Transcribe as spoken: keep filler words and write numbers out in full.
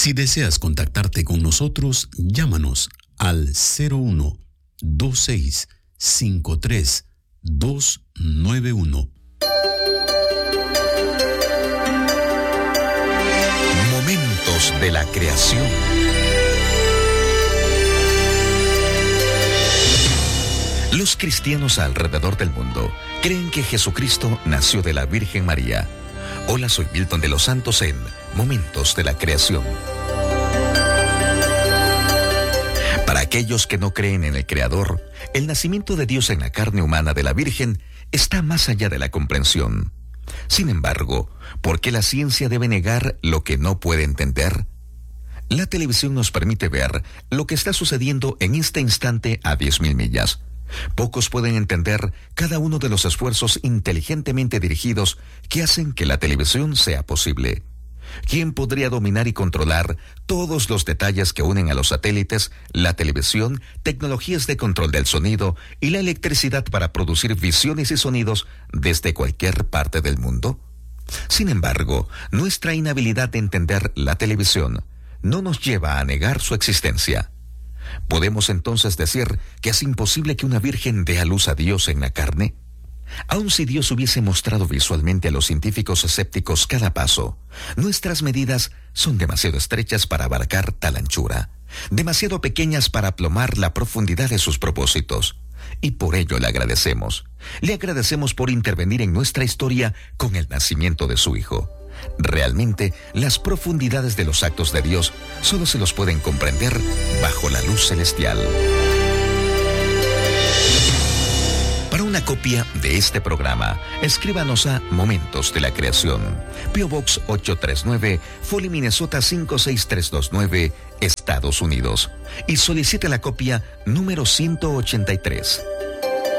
Si deseas contactarte con nosotros, llámanos al cero uno dos seis cinco tres dos nueve uno. Momentos de la creación. Los cristianos alrededor del mundo creen que Jesucristo nació de la Virgen María. Hola, soy Milton de los Santos en Momentos de la Creación. Para aquellos que no creen en el Creador, el nacimiento de Dios en la carne humana de la Virgen está más allá de la comprensión. Sin embargo, ¿por qué la ciencia debe negar lo que no puede entender? La televisión nos permite ver lo que está sucediendo en este instante a diez mil millas. Pocos pueden entender cada uno de los esfuerzos inteligentemente dirigidos que hacen que la televisión sea posible. ¿Quién podría dominar y controlar todos los detalles que unen a los satélites, la televisión, tecnologías de control del sonido y la electricidad para producir visiones y sonidos desde cualquier parte del mundo? Sin embargo, nuestra inhabilidad de entender la televisión no nos lleva a negar su existencia. ¿Podemos entonces decir que es imposible que una virgen dé a luz a Dios en la carne? Aun si Dios hubiese mostrado visualmente a los científicos escépticos cada paso, nuestras medidas son demasiado estrechas para abarcar tal anchura, demasiado pequeñas para aplomar la profundidad de sus propósitos. Y por ello le agradecemos. Le agradecemos por intervenir en nuestra historia con el nacimiento de su Hijo. Realmente, las profundidades de los actos de Dios solo se los pueden comprender bajo la luz celestial. Para una copia de este programa, escríbanos a Momentos de la Creación, P O Box ocho tres nueve, Foley, Minnesota cinco seis tres dos nueve, Estados Unidos, y solicite la copia número ciento ochenta y tres.